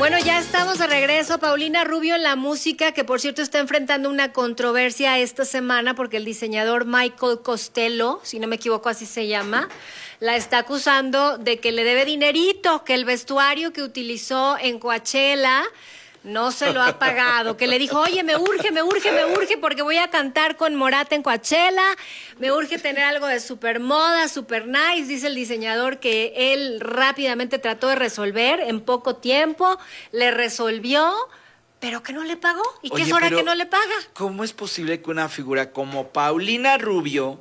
Bueno, ya estamos de regreso. Paulina Rubio en la música, que por cierto está enfrentando una controversia esta semana porque el diseñador Michael Costello, si no me equivoco así se llama, la está acusando de que le debe dinerito, que el vestuario que utilizó en Coachella no se lo ha pagado, que le dijo, oye, me urge, porque voy a cantar con Morat en Coachella, me urge tener algo de super moda, super nice, dice el diseñador que él rápidamente trató de resolver en poco tiempo, le resolvió, pero que no le pagó, y que es hora que no le paga. ¿Cómo es posible que una figura como Paulina Rubio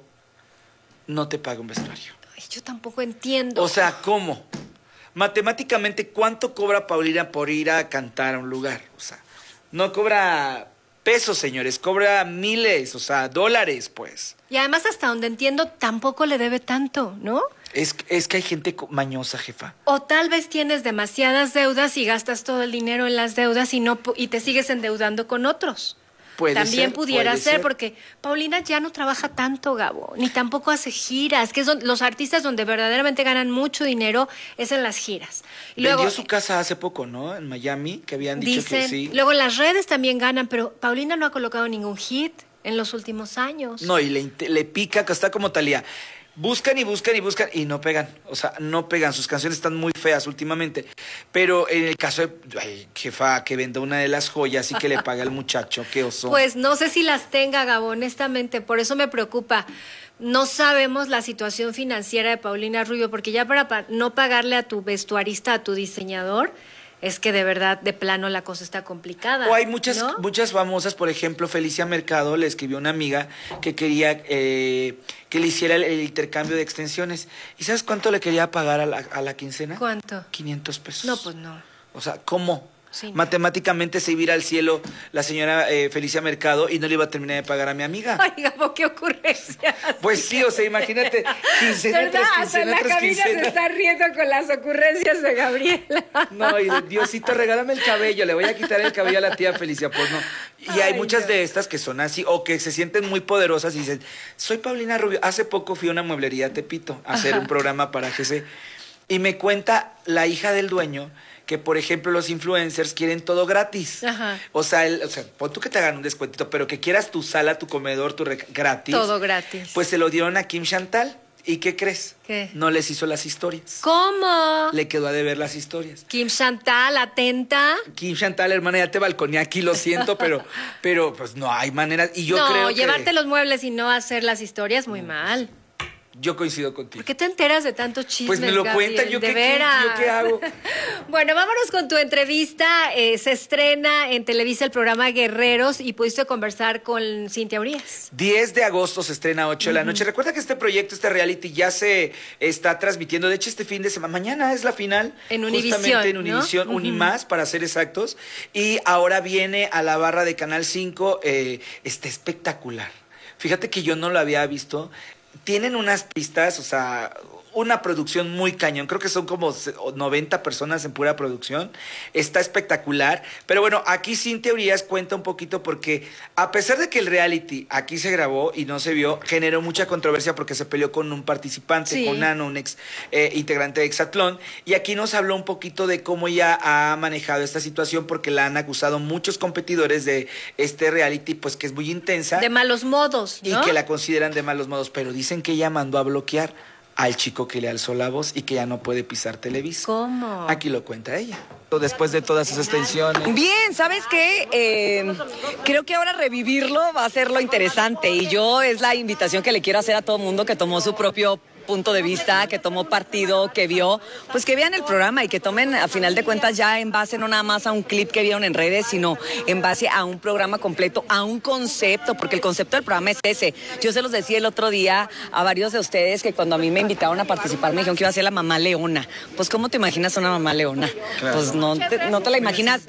no te pague un vestuario? Ay, yo tampoco entiendo. O sea, ¿cómo? Matemáticamente, ¿cuánto cobra Paulina por ir a cantar a un lugar? O sea, no cobra pesos, señores, cobra miles, o sea, dólares, pues. Y además, hasta donde entiendo, tampoco le debe tanto, ¿no? Es que hay gente mañosa, jefa. O tal vez tienes demasiadas deudas y gastas todo el dinero en las deudas y te sigues endeudando con otros. También pudiera ser, porque Paulina ya no trabaja tanto, Gabo, ni tampoco hace giras, que son los artistas donde verdaderamente ganan mucho dinero es en las giras. Y Vendió luego, su casa hace poco, ¿no? En Miami, que habían dicho que sí. Luego las redes también ganan, pero Paulina no ha colocado ningún hit en los últimos años. No, y le pica, que está como Thalía. Buscan y buscan y buscan y no pegan. O sea, no pegan. Sus canciones están muy feas últimamente. Pero en el caso de, jefa, que venda una de las joyas y que le pague al muchacho, qué oso. Pues no sé si las tenga, Gabo, honestamente. Por eso me preocupa. No sabemos la situación financiera de Paulina Rubio, porque ya para no pagarle a tu vestuarista, a tu diseñador, es que de verdad, de plano, la cosa está complicada. O hay muchas, ¿no? muchas famosas, por ejemplo, Felicia Mercado le escribió a una amiga que quería que le hiciera el intercambio de extensiones. ¿Y sabes cuánto le quería pagar a la quincena? ¿Cuánto? 500 pesos. No, pues no. O sea, ¿cómo? Sí, no. Matemáticamente se iba a ir al cielo la señora Felicia Mercado y no le iba a terminar de pagar a mi amiga. Ay, Gabo, qué ocurrencia. Pues sí, o sea, imagínate, quincena tras quincena tras quincena. Se está riendo con las ocurrencias de Gabriela. No, y Diosito, regálame el cabello, le voy a quitar el cabello a la tía Felicia, pues no. Y hay muchas de estas que son así, o que se sienten muy poderosas y dicen, soy Paulina Rubio. Hace poco fui a una mueblería a Tepito a hacer un programa para GC, y me cuenta la hija del dueño que, por ejemplo, los influencers quieren todo gratis. Ajá. O sea, pon tú que te hagan un descuentito, pero que quieras tu sala, tu comedor, gratis. Todo gratis. Pues se lo dieron a Kim Chantal. ¿Y qué crees? ¿Qué? No les hizo las historias. ¿Cómo? Le quedó a deber las historias. Kim Chantal, atenta. Kim Chantal, hermana, ya te balconé aquí, lo siento, pero pues no hay manera. Y yo creo que... llevarte los muebles y no hacer las historias, muy mal. Yo coincido contigo. ¿Por qué te enteras de tantos chismes, Pues me lo Gabriel? cuentan, ¿yo ¿De qué veras? yo qué hago? Bueno, vámonos con tu entrevista. Se estrena en Televisa el programa Guerreros y pudiste conversar con Cintia Urias. 10 de agosto se estrena 8 de la noche. Recuerda que este proyecto, este reality, ya se está transmitiendo. De hecho, este fin de semana, mañana es la final. En Univisión, justamente en ¿no? Univisión, Unimás, para ser exactos. Y ahora viene a la barra de Canal 5. Está espectacular. Fíjate que yo no lo había visto. Tienen unas pistas, o sea, una producción muy cañón. Creo que son como 90 personas en pura producción. Está espectacular. Pero bueno, aquí Cintia Urias cuenta un poquito porque a pesar de que el reality aquí se grabó y no se vio, generó mucha controversia porque se peleó con un participante, sí, con Nano, un ex integrante de Exatlón. Y aquí nos habló un poquito de cómo ella ha manejado esta situación porque la han acusado muchos competidores de este reality, pues que es muy intensa. De malos modos, ¿no? Y que la consideran de malos modos. Pero dicen que ella mandó a bloquear al chico que le alzó la voz y que ya no puede pisar Televisa. ¿Cómo? Aquí lo cuenta ella. Después de todas esas tensiones. Bien, ¿sabes qué? Creo que ahora revivirlo va a ser lo interesante y yo es la invitación que le quiero hacer a todo mundo que tomó su propio punto de vista, que tomó partido, que vio, pues que vean el programa y que tomen a final de cuentas ya en base no nada más a un clip que vieron en redes, sino en base a un programa completo, a un concepto, porque el concepto del programa es ese. Yo se los decía el otro día a varios de ustedes que cuando a mí me invitaron a participar me dijeron que iba a ser la mamá leona. Pues ¿cómo te imaginas una mamá leona? Claro. Pues no te la imaginas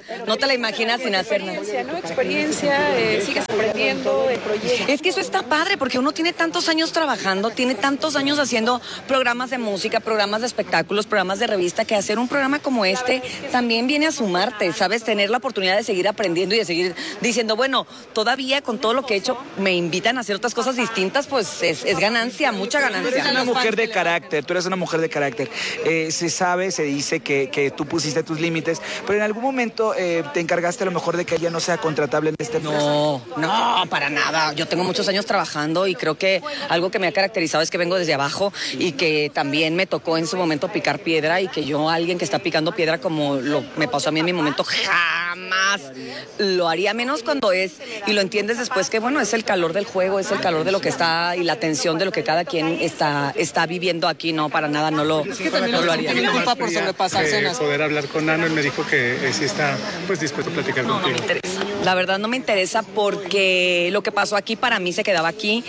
sin hacer nada. Experiencia, sigues aprendiendo el proyecto. Es que eso está padre porque uno tiene tantos años trabajando, tiene tantos años haciendo haciendo programas de música, programas de espectáculos, programas de revista, que hacer un programa como este también viene a sumarte, ¿sabes? Tener la oportunidad de seguir aprendiendo y de seguir diciendo, bueno, todavía con todo lo que he hecho me invitan a hacer otras cosas distintas, pues es ganancia, mucha ganancia. Tú eres una mujer de carácter, tú eres una mujer de carácter. Se sabe, se dice que tú pusiste tus límites, pero en algún momento te encargaste a lo mejor de que ella no sea contratable en este No, para nada. Yo tengo muchos años trabajando y creo que algo que me ha caracterizado es que vengo desde abajo y que también me tocó en su momento picar piedra y que yo, alguien que está picando piedra como me pasó a mí en mi momento, jamás lo haría, menos cuando es, y lo entiendes después, que bueno, es el calor del juego, es el calor de lo que está y la tensión de lo que cada quien está viviendo aquí. No, para nada, no lo haría. Tiene culpa por sobrepasarse. Poder hablar con Nano, él me dijo que sí está pues dispuesto a platicar contigo. No me interesa. La verdad no me interesa porque lo que pasó aquí para mí se quedaba aquí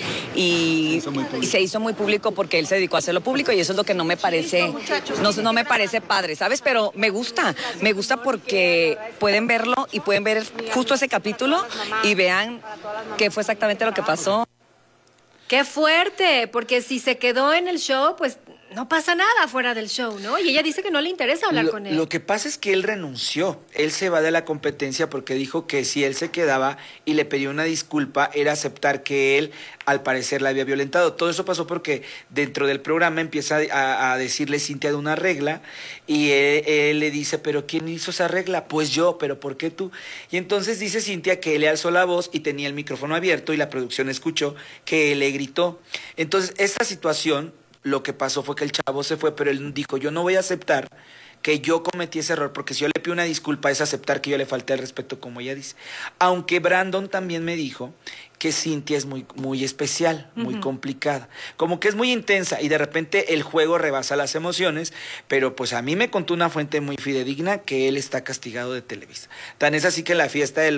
y se hizo muy público porque él se dedicó a hacerlo público y eso es lo que no me parece, no me parece padre, ¿sabes? Pero me gusta porque pueden verlo y pueden ver justo ese capítulo y vean qué fue exactamente lo que pasó. ¡Qué fuerte! Porque si se quedó en el show, pues no pasa nada fuera del show, ¿no? Y ella dice que no le interesa hablar con él. Lo que pasa es que él renunció. Él se va de la competencia porque dijo que si él se quedaba y le pidió una disculpa, era aceptar que él, al parecer, la había violentado. Todo eso pasó porque dentro del programa empieza a decirle Cintia de una regla y él le dice, ¿pero quién hizo esa regla? Pues yo, ¿pero por qué tú? Y entonces dice Cintia que él le alzó la voz y tenía el micrófono abierto y la producción escuchó que él le gritó. Entonces, esta situación, lo que pasó fue que el chavo se fue, pero él dijo, yo no voy a aceptar que yo cometí ese error, porque si yo le pido una disculpa es aceptar que yo le falté el respeto, como ella dice. Aunque Brandon también me dijo que Cintia es muy, muy especial, muy complicada, como que es muy intensa y de repente el juego rebasa las emociones, pero pues a mí me contó una fuente muy fidedigna que él está castigado de Televisa. Tan es así que en la fiesta de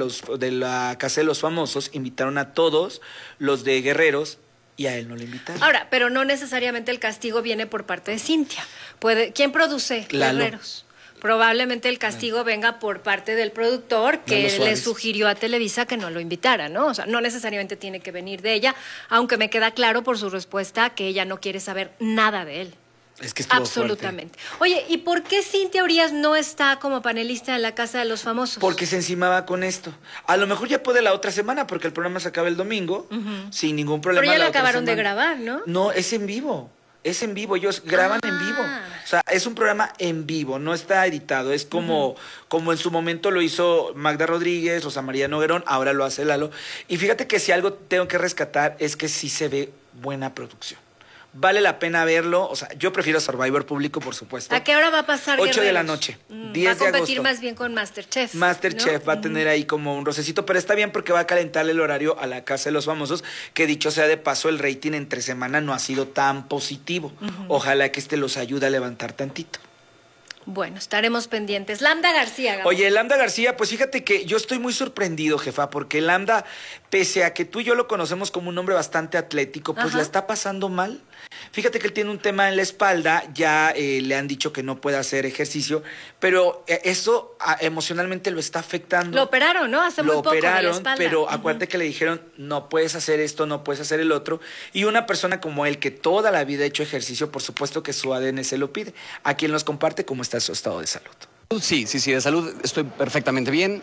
la Casa de los Famosos invitaron a todos los de Guerreros y a él no le invitaron. Ahora, pero no necesariamente el castigo viene por parte de Cintia. ¿Quién produce Lalo. Guerreros? Probablemente el castigo venga por parte del productor que le sugirió a Televisa que no lo invitara, ¿no? O sea, no necesariamente tiene que venir de ella, aunque me queda claro por su respuesta que ella no quiere saber nada de él. Es que estuvo absolutamente fuerte. Oye, ¿y por qué Cintia Urias no está como panelista en la Casa de los Famosos? Porque se encimaba con esto. A lo mejor ya puede la otra semana, porque el programa se acaba el domingo, sin ningún problema. Pero ya lo la otra acabaron de semana. grabar, ¿no? No, es en vivo. Es en vivo, ellos graban en vivo. O sea, es un programa en vivo, no está editado. Es como en su momento lo hizo Magda Rodríguez, Rosa María Noguerón, ahora lo hace Lalo. Y fíjate que si algo tengo que rescatar es que sí se ve buena producción. Vale la pena verlo, o sea, yo prefiero Survivor público, por supuesto. ¿A qué hora va a pasar 8 de la Guerreros? noche, 10 Va a de agosto. competir más bien con Masterchef. Masterchef, ¿no? va a tener ahí como un rocecito, pero está bien porque va a calentarle el horario a la Casa de los Famosos, que dicho sea de paso, el rating entre semana no ha sido tan positivo. Ojalá que los ayude a levantar tantito. Bueno, estaremos pendientes. Lambda García. Gabo. Oye, Lambda García, pues fíjate que yo estoy muy sorprendido, jefa, porque Lambda, pese a que tú y yo lo conocemos como un hombre bastante atlético, pues la está pasando mal. Fíjate que él tiene un tema en la espalda, ya le han dicho que no puede hacer ejercicio, pero eso emocionalmente lo está afectando. Lo operaron, ¿no? Hace muy poco de la operaron, espalda. pero acuérdate que le dijeron, no puedes hacer esto, no puedes hacer el otro. Y una persona como él, que toda la vida ha hecho ejercicio, por supuesto que su ADN se lo pide. ¿A quién nos comparte cómo está su estado de salud? Sí, de salud estoy perfectamente bien.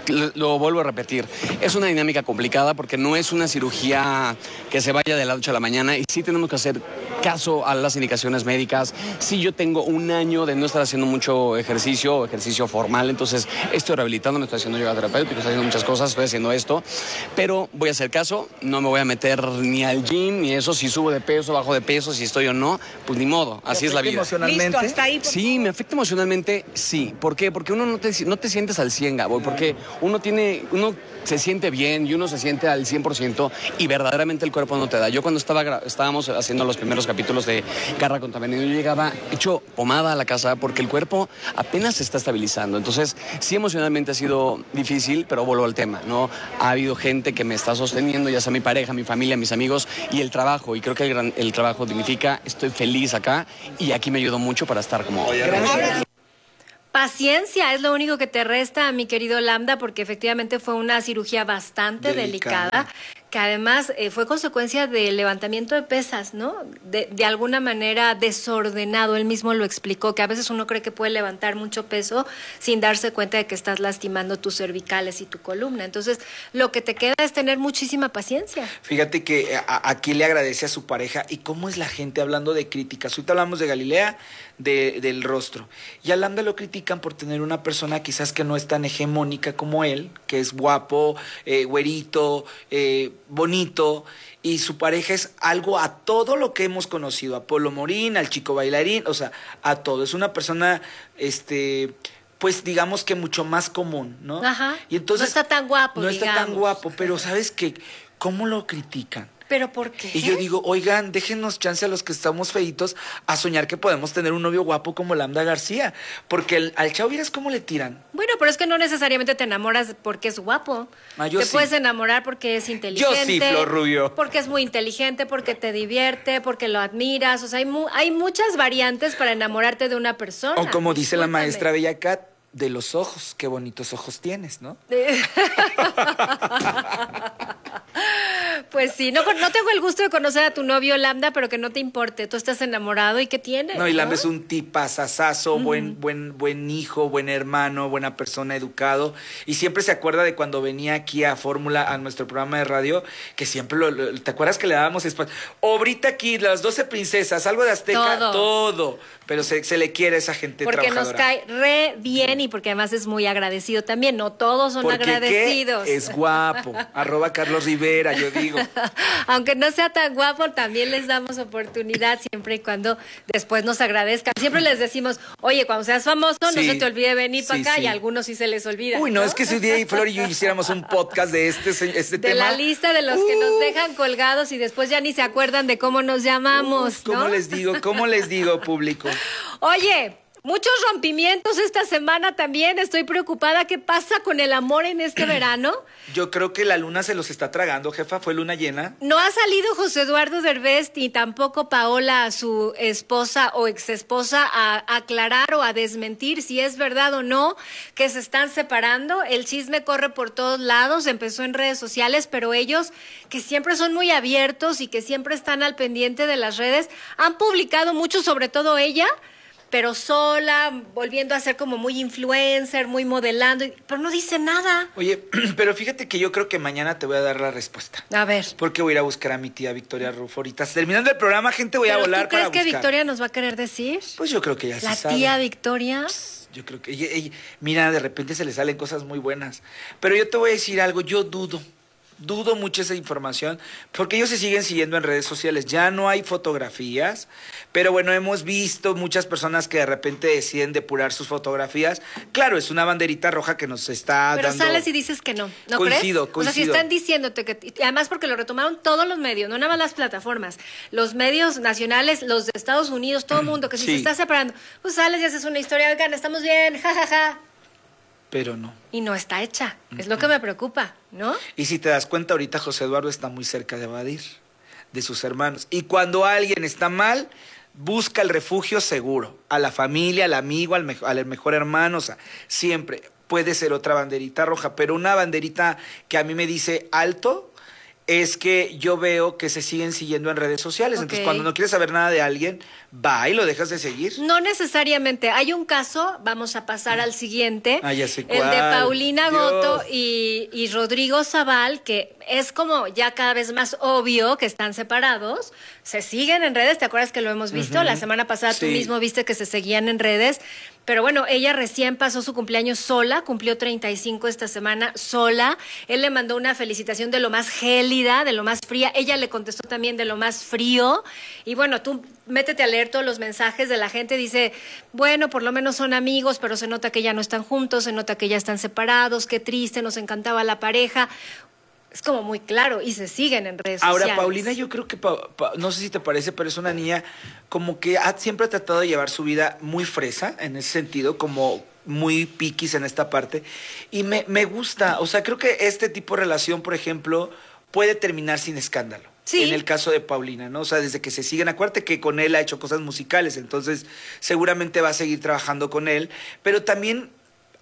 Lo vuelvo a repetir, es una dinámica complicada porque no es una cirugía que se vaya de la noche a la mañana y sí tenemos que hacer caso a las indicaciones médicas. Sí, yo tengo un año de no estar haciendo mucho ejercicio formal, entonces estoy rehabilitando, me estoy haciendo yoga terapéutico, estoy haciendo muchas cosas, estoy haciendo esto, pero voy a hacer caso, no me voy a meter ni al gym, ni eso, si subo de peso, bajo de peso, si estoy o no, pues ni modo, así es la vida. ¿Emocionalmente? Listo, hasta ahí. Sí, me afecta emocionalmente, sí. ¿Por qué? Porque uno no te sientes al 100, Gabo, porque uno se siente bien y uno se siente al 100% y verdaderamente el cuerpo no te da. Yo cuando estábamos haciendo los primeros capítulos de Garra contra Veneno, yo llegaba hecho pomada a la casa porque el cuerpo apenas se está estabilizando. Entonces, sí, emocionalmente ha sido difícil, pero vuelvo al tema, ¿no? Ha habido gente que me está sosteniendo, ya sea mi pareja, mi familia, mis amigos y el trabajo. Y creo que el trabajo dignifica, estoy feliz acá y aquí me ayudó mucho para estar como... Paciencia es lo único que te resta, mi querido Lambda, porque efectivamente fue una cirugía bastante delicada, que que además fue consecuencia del levantamiento de pesas, ¿no? De alguna manera desordenado. Él mismo lo explicó, que a veces uno cree que puede levantar mucho peso sin darse cuenta de que estás lastimando tus cervicales y tu columna. Entonces, lo que te queda es tener muchísima paciencia. Fíjate que aquí le agradece a su pareja. ¿Y cómo es la gente hablando de críticas? Ahorita hablamos de Galilea, del rostro. Y a Lambda lo critican por tener una persona quizás que no es tan hegemónica como él, que es guapo, güerito, bonito, y su pareja es algo a todo lo que hemos conocido, a Polo Morín, al chico bailarín, o sea, a todo. Es una persona, pues digamos que mucho más común, ¿no? Ajá. Y entonces, no está tan guapo, no digamos. está tan guapo, pero ¿sabes qué? ¿Cómo lo critican? ¿Pero por qué? Y yo digo, oigan, déjenos chance a los que estamos feitos a soñar que podemos tener un novio guapo como Lambda García. Porque al chavo, ¿vieras cómo le tiran? Bueno, pero es que no necesariamente te enamoras porque es guapo. Yo te sí. puedes enamorar porque es inteligente. Yo sí, Flor Rubio. Porque es muy inteligente, porque te divierte, porque lo admiras. O sea, hay muchas variantes para enamorarte de una persona. O como dice la Discúlpame. maestra Bella Cat, de los ojos. Qué bonitos ojos tienes, ¿no? Pues sí, no tengo el gusto de conocer a tu novio Lambda, pero que no te importe. Tú estás enamorado y ¿qué tiene? No, y Lambda es un tipazazazo, buen hijo, buen hermano, buena persona, educado. Y siempre se acuerda de cuando venía aquí a Fórmula, a nuestro programa de radio, que siempre ¿te acuerdas que le dábamos espacio? Obrita aquí, las 12 princesas, algo de Azteca, todo. Pero se le quiere a esa gente porque trabajadora. nos cae re bien y porque además es muy agradecido también. No todos son porque agradecidos. ¿qué? Es guapo. @Carlos Rivera, yo digo. Aunque no sea tan guapo, también les damos oportunidad siempre y cuando después nos agradezcan. Siempre les decimos, oye, cuando seas famoso, no se te olvide venir para acá, y a algunos sí se les olvida. Uy, no, es que si un día Flor y yo hiciéramos un podcast de este de tema. la lista de los que nos dejan colgados y después ya ni se acuerdan de cómo nos llamamos, ¿no? ¿Cómo les digo, público? Oye, muchos rompimientos esta semana también. Estoy preocupada. ¿Qué pasa con el amor en este verano? Yo creo que la luna se los está tragando, jefa. Fue luna llena. No ha salido José Eduardo Derbez ni tampoco Paola, su esposa o exesposa, a aclarar o a desmentir si es verdad o no que se están separando. El chisme corre por todos lados, empezó en redes sociales, pero ellos, que siempre son muy abiertos y que siempre están al pendiente de las redes, han publicado mucho, sobre todo ella, pero sola, volviendo a ser como muy influencer, muy modelando, pero no dice nada. Oye, pero fíjate que yo creo que mañana te voy a dar la respuesta. A ver. Porque voy a ir a buscar a mi tía Victoria Rufo. Ahorita, terminando el programa, gente, voy a volar para buscar. ¿Tú crees que Victoria nos va a querer decir? Pues yo creo que ya la se sabe. Tía Victoria. Yo creo que ella, mira, de repente se le salen cosas muy buenas. Pero yo te voy a decir algo, yo dudo mucho esa información, porque ellos se siguen siguiendo en redes sociales. Ya no hay fotografías, pero bueno, hemos visto muchas personas que de repente deciden depurar sus fotografías. Claro, es una banderita roja que nos está pero dando... Pero sales y dices que no, ¿no coincido, crees? O sea, si están diciéndote que... Y además porque lo retomaron todos los medios, no nada más las plataformas. Los medios nacionales, los de Estados Unidos, todo el mundo, que si se está separando, pues sales y haces una historia, oigan, estamos bien, jajaja. Pero no. Y no está hecha. Es lo que me preocupa, ¿no? Y si te das cuenta, ahorita José Eduardo está muy cerca de evadir de sus hermanos. Y cuando alguien está mal, busca el refugio seguro. A la familia, al amigo, al mejor hermano. O sea, siempre puede ser otra banderita roja. Pero una banderita que a mí me dice alto es que yo veo que se siguen siguiendo en redes sociales. Entonces, cuando no quieres saber nada de alguien, va y lo dejas de seguir. No necesariamente. Hay un caso, vamos a pasar al siguiente. Ya sé cuál. El de Paulina Goto y Rodrigo Zabal, que es como ya cada vez más obvio que están separados. Se siguen en redes, ¿te acuerdas que lo hemos visto? La semana pasada tú mismo viste que se seguían en redes. Pero bueno, ella recién pasó su cumpleaños sola, cumplió 35 esta semana sola. Él le mandó una felicitación de lo más gélida, de lo más fría. Ella le contestó también de lo más frío. Y bueno, tú métete a leer todos los mensajes de la gente. Dice, bueno, por lo menos son amigos, pero se nota que ya no están juntos, se nota que ya están separados. Qué triste, nos encantaba la pareja. Es como muy claro y se siguen en redes sociales. Ahora, Paulina, yo creo que, no sé si te parece, pero es una niña como que siempre ha tratado de llevar su vida muy fresa, en ese sentido, como muy piquis en esta parte. Y me gusta, o sea, creo que este tipo de relación, por ejemplo, puede terminar sin escándalo. Sí. En el caso de Paulina, ¿no? O sea, desde que se siguen, acuérdate que con él ha hecho cosas musicales, entonces seguramente va a seguir trabajando con él, pero también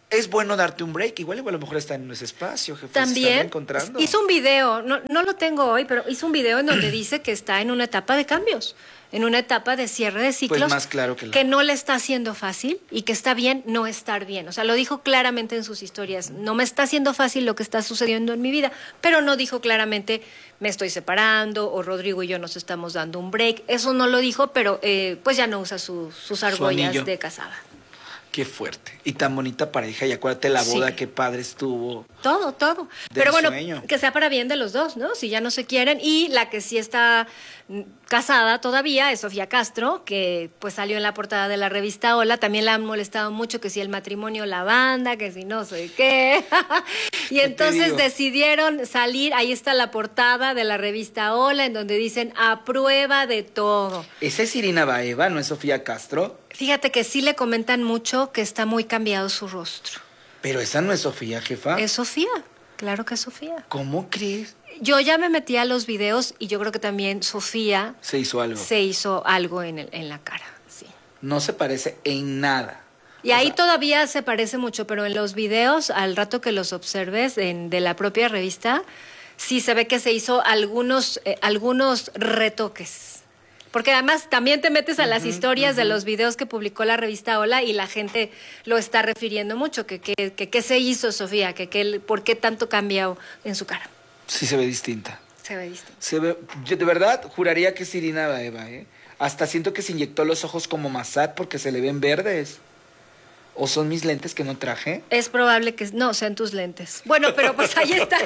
es bueno darte un break. Igual a lo mejor está en ese espacio, jefe. Se También está reencontrando. hizo un video, no lo tengo hoy, pero hizo un video en donde dice que está en una etapa de cambios, en una etapa de cierre de ciclos, Pues más claro que no le está haciendo fácil y que está bien no estar bien. O sea, lo dijo claramente en sus historias. No me está haciendo fácil lo que está sucediendo en mi vida, pero no dijo claramente me estoy separando o Rodrigo y yo nos estamos dando un break. Eso no lo dijo, pero pues ya no usa sus argollas anillo. de casada. Qué fuerte. Y tan bonita pareja. Y acuérdate la boda, Sí. qué padre estuvo. Todo. Del Pero bueno, sueño. que sea para bien de los dos, ¿no? Si ya no se quieren. Y la que sí está casada todavía es Sofía Castro, que pues salió en la portada de la revista Hola. También la han molestado mucho que si el matrimonio, la banda, que si no sé qué. Y entonces digo? decidieron salir, ahí está la portada de la revista Hola, en donde dicen a prueba de todo. ¿Esa es Irina Baeva, no es Sofía Castro? Fíjate que sí le comentan mucho que está muy cambiado su rostro. Pero esa no es Sofía, jefa. Es Sofía, claro que es Sofía. ¿Cómo crees? Yo ya me metí a los videos y yo creo que también Sofía Se hizo algo. se hizo algo en la cara, sí. No se parece en nada. Y ahí todavía se parece mucho, pero en los videos, al rato que los observes de la propia revista, sí se ve que se hizo algunos retoques. Porque además también te metes a las historias de los videos que publicó la revista Hola y la gente lo está refiriendo mucho, que qué se hizo Sofía, por qué tanto cambió en su cara. Sí se ve distinta. Se ve distinto. Yo de verdad juraría que es Irina Baeva, ¿eh? Hasta siento que se inyectó los ojos como Massad porque se le ven verdes. ¿O son mis lentes que no traje? Es probable que no sean tus lentes. Bueno, pero pues ahí está.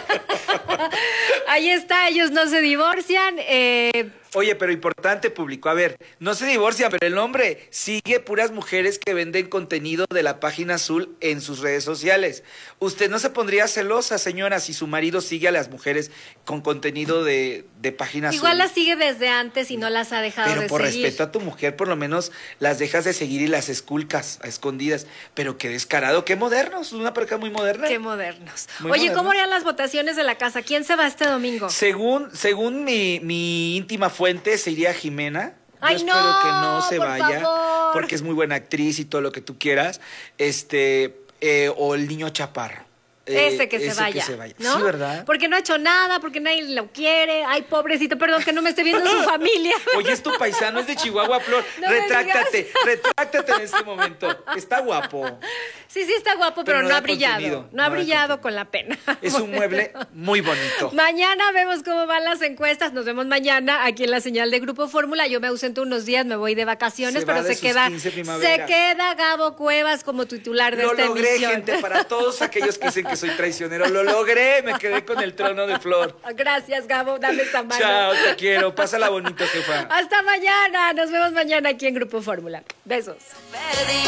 Ahí está, ellos no se divorcian. Oye, pero importante público, a ver, no se divorcia, pero el hombre sigue puras mujeres que venden contenido de la página azul en sus redes sociales. ¿Usted no se pondría celosa, señora, si su marido sigue a las mujeres con contenido de página azul? Igual las sigue desde antes y no las ha dejado Pero de por seguir. respeto a tu mujer, por lo menos las dejas de seguir y las esculcas a escondidas. Pero qué descarado, qué modernos, una pareja muy moderna. Qué modernos. Muy Oye, modernos. ¿cómo eran las votaciones de la casa? ¿Quién se va este domingo? Según mi íntima fuente, se iría Jimena. Ay, Yo espero no, que no se por vaya, favor. porque es muy buena actriz y todo lo que tú quieras. O el niño Chaparro. Ese que se vaya, ¿no? Sí, ¿verdad? Porque no ha hecho nada, porque nadie lo quiere. Ay, pobrecito, perdón, que no me esté viendo su familia. Oye, es tu paisano, es de Chihuahua, Flor. No me retráctate en este momento. Está guapo. Sí, está guapo, pero no da ha brillado. contenido, No ha no da brillado con la pena. Es un mueble muy bonito. Mañana vemos cómo van las encuestas. Nos vemos mañana aquí en la señal de Grupo Fórmula. Yo me ausento unos días, me voy de vacaciones, Se va pero de se sus 15 primaveras. queda Gabo Cuevas como titular de Lo esta logré, emisión. gente, para todos aquellos que dicen que soy traicionero. Lo logré, me quedé con el trono de Flor. Gracias, Gabo, dame esta mano. Chao, te quiero. Pásala bonito, jefa. Hasta mañana. Nos vemos mañana aquí en Grupo Fórmula. Besos. Perdí.